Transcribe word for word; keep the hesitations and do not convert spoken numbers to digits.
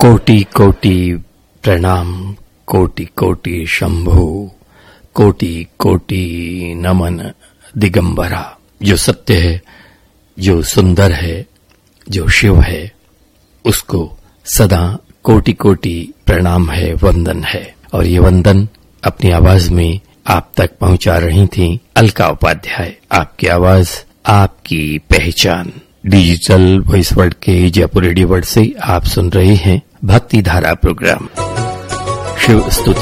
कोटि कोटि प्रणाम, कोटि कोटि शंभु, कोटि कोटि नमन दिगंबरा। जो सत्य है, जो सुंदर है, जो शिव है, उसको सदा कोटि कोटि प्रणाम है, वंदन है। और ये वंदन अपनी आवाज में आप तक पहुंचा रही थी अलका उपाध्याय। आपकी आवाज, आपकी पहचान। डिजिटल वॉइस वर्ल्ड के जयपुर रेडियो वर्ल्ड से आप सुन रहे हैं भक्ति धारा प्रोग्राम। शिव स्तुति